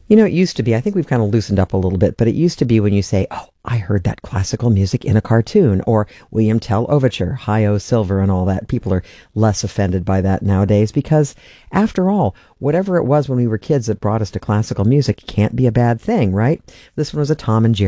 It used to be, I think we've kind of loosened up a little bit, but it used to be when you say, oh, I heard that classical music in a cartoon, or William Tell Overture, Hi-O Silver, and all that. People are less offended by that nowadays because, after all, whatever it was when we were kids that brought us to classical music can't be a bad thing, right? This one was a Tom and Jerry